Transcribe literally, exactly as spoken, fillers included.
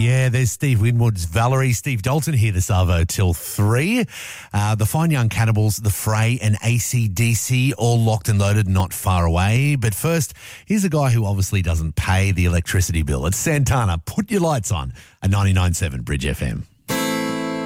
Yeah, there's Steve Winwood's Valerie. Steve Dalton here this Arvo till three. Uh, the Fine Young Cannibals, The Fray and A C D C all locked and loaded, not far away. But first, here's a guy who obviously doesn't pay the electricity bill. It's Santana. Put your lights on at ninety-nine point seven Bridge F M.